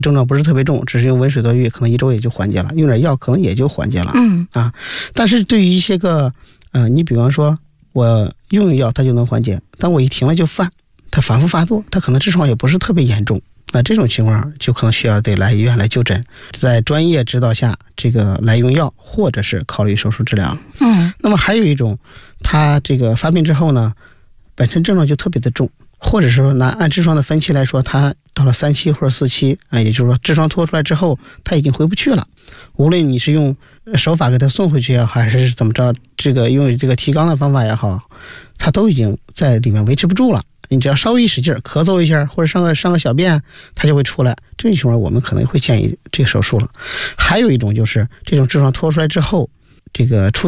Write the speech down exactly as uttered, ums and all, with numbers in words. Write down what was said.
症状不是特别重，只是用温水多浴，可能一周也就缓解了，用点药可能也就缓解了。 嗯啊，但是对于一些个，呃，你比方说我用用药它就能缓解，但我一停了就犯，它反复发作，它可能痔疮也不是特别严重。那这种情况就可能需要得来医院来就诊，在专业指导下，这个来用药，或者是考虑手术治疗。 嗯， 那么还有一种，它这个发病之后呢，本身症状就特别的重，或者说拿按痔疮的分期来说，它到了三期或者四期啊，也就是说痔疮脱出来之后，它已经回不去了。无论你是用手法给它送回去也好，还是怎么着，这个用这个提肛的方法也好，它都已经在里面维持不住了。你只要稍微一使劲，咳嗽一下或者上个上个小便，它就会出来。这种情况我们可能会建议这个手术了。还有一种就是这种痔疮脱出来之后，这个出